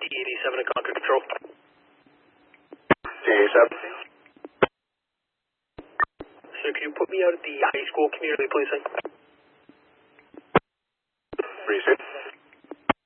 D87 at Concord Control. D87. Sir, can you put me out at the high school community policing? Reason?